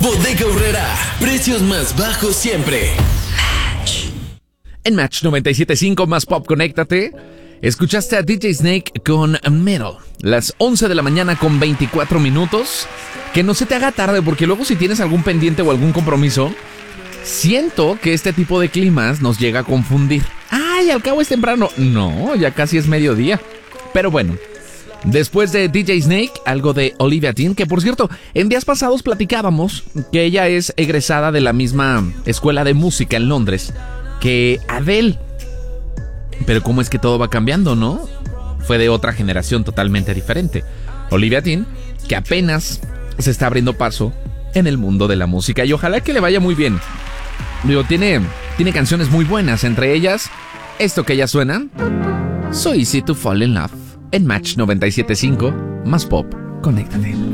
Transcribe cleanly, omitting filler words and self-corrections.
Bodega Aurrera, precios más bajos siempre. En Match 97.5 más pop, conéctate. Escuchaste a DJ Snake con Metal. Las 11 de la mañana con 24 minutos. Que no se te haga tarde, porque luego si tienes algún pendiente o algún compromiso, siento que este tipo de climas nos llega a confundir. ¡Ay, al cabo es temprano! No, ya casi es mediodía. Pero bueno, después de DJ Snake, algo de Olivia Dean, que por cierto, en días pasados platicábamos que ella es egresada de la misma escuela de música en Londres que Adele. Pero cómo es que todo va cambiando, ¿no? Fue de otra generación totalmente diferente. Olivia Dean, que apenas se está abriendo paso en el mundo de la música, y ojalá que le vaya muy bien. Digo, tiene canciones muy buenas, entre ellas esto que ya suena, So Easy to Fall in Love, en Match 97.5 más pop, conéctate.